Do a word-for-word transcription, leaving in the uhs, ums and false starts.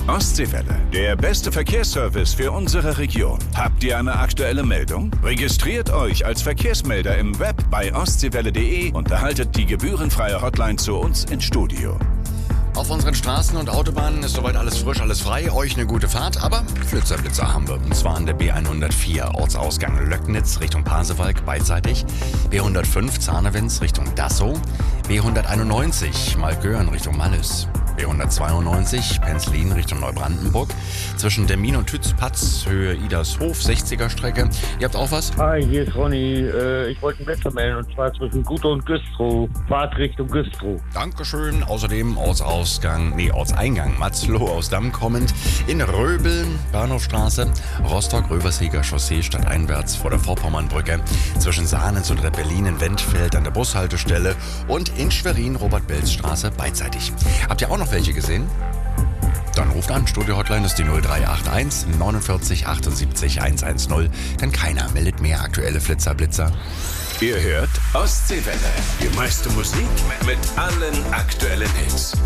Ostseewelle, der beste Verkehrsservice für unsere Region. Habt ihr eine aktuelle Meldung? Registriert euch als Verkehrsmelder im Web bei ostseewelle punkt de und erhaltet die gebührenfreie Hotline zu uns ins Studio. Auf unseren Straßen und Autobahnen ist soweit alles frisch, alles frei. Euch eine gute Fahrt, aber Flitzer, Blitzer haben wir. Und zwar an der B hundertvier, Ortsausgang Löcknitz Richtung Pasewalk, beidseitig. B hundertfünf, Zarnewitz Richtung Dassow. B hunderteinundneunzig, Malkören Richtung Mallis. B hundertzweiundneunzig, Penzlin Richtung Neubrandenburg. Zwischen Demmin und Tützpatz, Höhe Idershof, sechziger Strecke. Ihr habt auch was? Hi, hier ist Ronny. Äh, ich wollte einen Blitzer melden, und zwar zwischen Gute und Güstrow. Fahrt Richtung Güstrow. Dankeschön. Außerdem Ortsausgang, nee, Ortseingang Matzloh aus Damm kommend. In Röbeln, Bahnhofstraße, Rostock-Röversheger Chaussee stadteinwärts vor der Vorpommernbrücke. Zwischen Sahnitz und Reppelin in Wendfeld an der Bushaltestelle. Und in Schwerin, Robert-Belz-Straße, beidseitig. Habt ihr auch noch welche gesehen? Dann ruft an, Studio-Hotline ist die null drei acht eins neunundvierzig achtundsiebzig hundertzehn. Denn keiner meldet mehr aktuelle Flitzer-Blitzer. Ihr hört Ostseewelle, die meiste Musik mit allen aktuellen Hits.